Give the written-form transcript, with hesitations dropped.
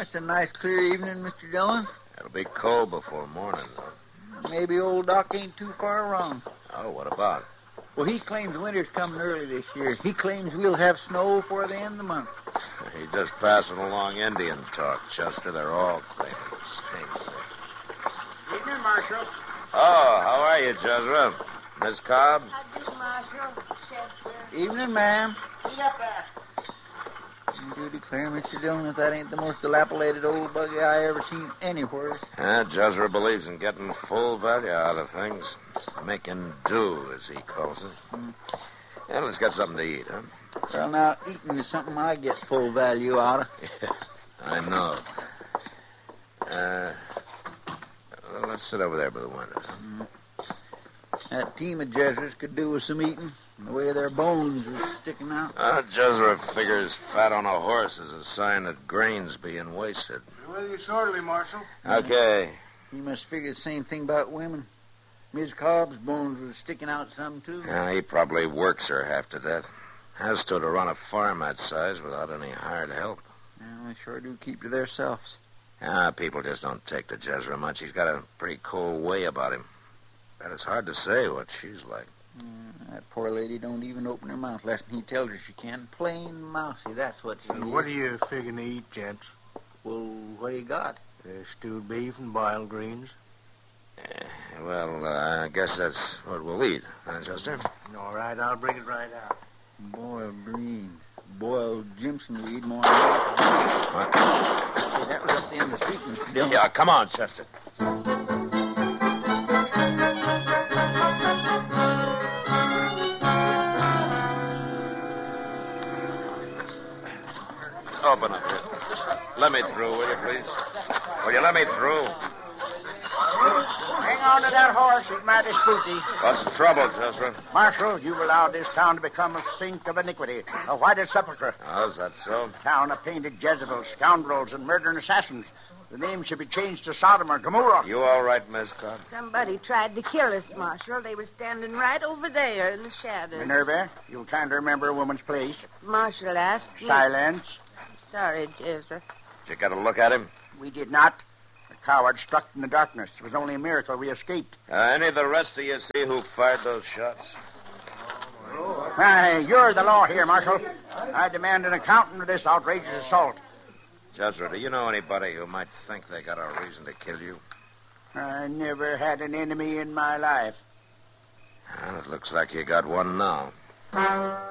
it's a nice clear evening, Mr. Dillon. It'll be cold before morning, though. Maybe old Doc ain't too far wrong. Oh, what about? Well, he claims winter's coming early this year. He claims we'll have snow before the end of the month. He's just passing along Indian talk, Chester. They're all claiming the same thing. Evening, Marshal. Oh, how are you, Jezra? Miss Cobb? How do, Marshal? Chester. Evening, ma'am. Eat up there. You do declare, Mr. Dillon, that that ain't the most dilapidated old buggy I ever seen anywhere. Jezra believes in getting full value out of things. Making do, as he calls it. Yeah, let's get something to eat, huh? Well, now, eating is something I get full value out of. Yeah, I know. Well, let's sit over there by the window. That team of Jesuits could do with some eating. The way their bones are sticking out. Jezra figures fat on a horse is a sign that grain's being wasted. Well, you shortly, Marshal. Okay. He must figure the same thing about women. Miss Cobb's bones were sticking out some, too. Yeah, he probably works her half to death. Has to run a farm that size without any hired help. Yeah, they sure do keep to themselves. People just don't take to Jezra much. He's got a pretty cold way about him. But it's hard to say what she's like. That poor lady don't even open her mouth less than he tells her she can. Plain mousy, that's what she is. What are you figuring to eat, gents? Well, what do you got? Stewed beef and boiled greens. I guess that's what we'll eat, Chester? All right, I'll bring it right out. Boiled greens. Boiled Jimson weed more than that. What? Hey, that was up the end of the street, Mr. Dillon. Yeah, come on, Chester. Open up here. Let me through, will you, please? Will you let me through? Hang on to that horse. He's mighty spooky. What's the trouble, Chester? Marshal, you've allowed this town to become a sink of iniquity, a whited sepulchre. Oh, is that so? Town of painted Jezebels, scoundrels, and murdering assassins. The name should be changed to Sodom or Gomorrah. You all right, Miss Cobb? Somebody tried to kill us, Marshal. They were standing right over there in the shadows. Minerva, you'll kind of remember a woman's place. Marshal asked me. Silence. Sorry, Jezra. Did you get a look at him? We did not. The coward struck in the darkness. It was only a miracle we escaped. Any of the rest of you see who fired those shots? You're the law here, Marshal. I demand an accountant of this outrageous assault. Jezra, do you know anybody who might think they got a reason to kill you? I never had an enemy in my life. Well, it looks like you got one now.